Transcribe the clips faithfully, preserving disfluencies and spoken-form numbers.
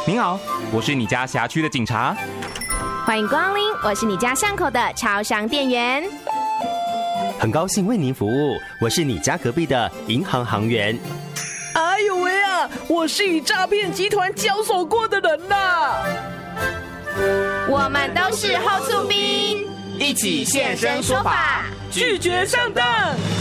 您好，我是你家辖区的警察。 欢迎光临，我是你家巷口的超商店员。 很高兴为您服务，我是你家隔壁的银行行员。 哎呦喂啊，我是与诈骗集团交手过的人呐。 我们都是后厝兵， 一起现身说法， 拒绝上当。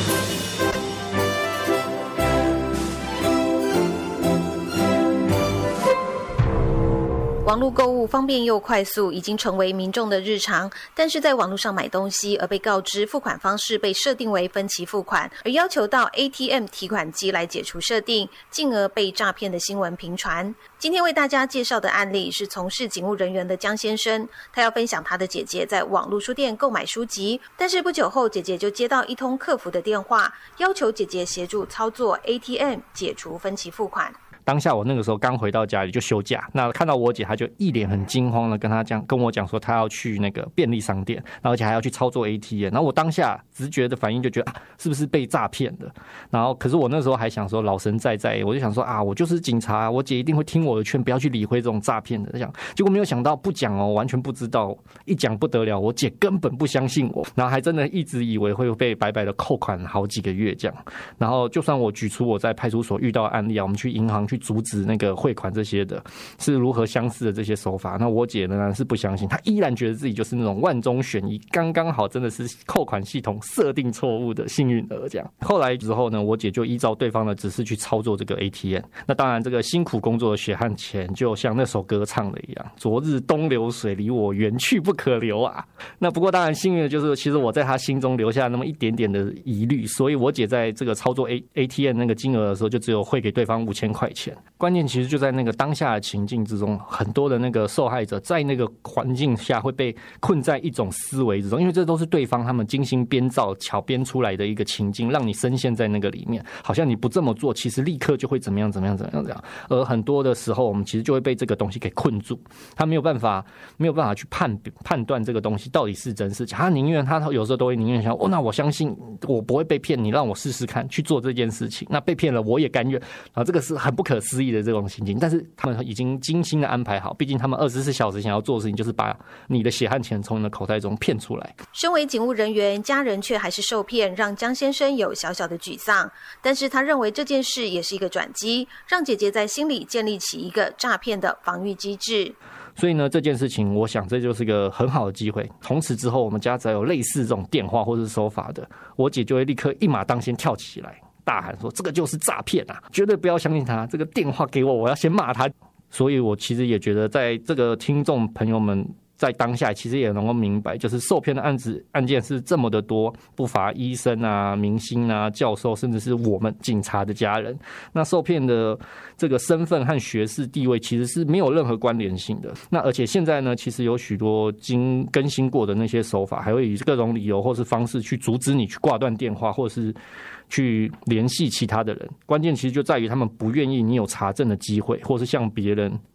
网络购物方便又快速，已经成为民众的日常。但是在网络上买东西而被告知付款方式被设定为分期付款，而要求到 A T M 提款机来解除设定，进而被诈骗的新闻频传。今天为大家介绍的案例是从事警务人员的江先生，他要分享他的姐姐在网络书店购买书籍，但是不久后姐姐就接到一通客服的电话，要求姐姐协助操作 A T M 解除分期付款。 当下我那个时候刚回到家里就休假，那看到我姐，她就一脸很惊慌的跟她讲，跟我讲说她要去那个便利商店，然后而且还要去操作 A T M。然后我当下直觉的反应就觉得啊，是不是被诈骗的？然后可是我那时候还想说老神在在，我就想说啊，我就是警察，我姐一定会听我的劝，不要去理会这种诈骗的。想结果没有想到不讲哦，完全不知道，一讲不得了，我姐根本不相信我，然后还真的一直以为会被白白的扣款好几个月这样。然后就算我举出我在派出所遇到的案例啊，我们去银行去阻止那个汇款这些的，是如何相似的这些手法。那我姐仍然是不相信，她依然觉得自己就是那种万中选一，刚刚好真的是扣款系统设定错误的幸运儿这样。后来之后呢，我姐就依照对方的指示去操作这个 A T M。那当然，这个辛苦工作的血汗钱，就像那首歌唱的一样，昨日东流水离我远去不可留啊。那不过当然幸运的就是，其实我在她心中留下那么一点点的疑虑，所以我姐在这个操作 A T M 那个金额的时候，就只有汇给对方五千块钱。关键其实就在那个当下的情境之中，很多的那个受害者在那个环境下会被困在一种思维之中，因为这都是对方他们精心编造巧编出来的一个情境，让你深陷在那个里面，好像你不这么做其实立刻就会怎么样怎么样怎么样怎么样。而很多的时候我们其实就会被这个东西给困住，他没有办法没有办法去判判断这个东西到底是真是假，他宁愿他有时候都会宁愿想哦，那我相信我不会被骗，你让我试试看去做这件事情，那被骗了我也甘愿啊，这个是很不可思议的这种情景。但是他们已经精心的安排好，毕竟他们二十四小时想要做的事情就是把你的血汗钱从你的口袋中骗出来。 身为警务人员，家人却还是受骗，让江先生有小小的沮丧。但是他认为这件事也是一个转机，让姐姐在心里建立起一个诈骗的防御机制。 所以呢，这件事情我想这就是一个很好的机会。从此之后，我们家只要有类似这种电话或是手法的，我姐就会立刻一马当先跳起来大喊说这个就是诈骗啊，绝对不要相信他，这个电话给我，我要先骂他。所以我其实也觉得在这个听众朋友们在当下其实也能够明白，就是受骗的案子案件是这么的多，不乏医生啊、明星啊、教授，甚至是我们警察的家人。那受骗的这个身份和学识地位其实是没有任何关联性的。那而且现在呢，其实有许多经更新过的那些手法，还会以各种理由或是方式去阻止你去挂断电话，或是去联系其他的人。关键其实就在于他们不愿意你有查证的机会，或是向别人